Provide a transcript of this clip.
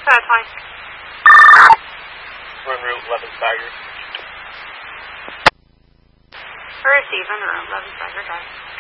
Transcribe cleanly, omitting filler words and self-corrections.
that's fine. We're en route 11 Steiger. Receive on the road, 11 Steiger, guys.